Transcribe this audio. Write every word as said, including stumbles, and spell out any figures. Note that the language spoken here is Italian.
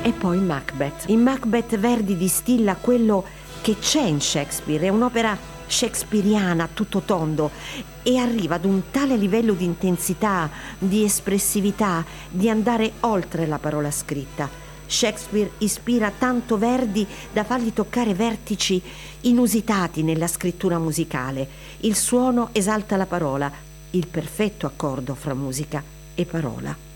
E poi Macbeth. In Macbeth Verdi distilla quello che c'è in Shakespeare, è un'opera shakespeariana, tutto tondo, e arriva ad un tale livello di intensità, di espressività, di andare oltre la parola scritta. Shakespeare ispira tanto Verdi da fargli toccare vertici inusitati nella scrittura musicale. Il suono esalta la parola, il perfetto accordo fra musica e parola.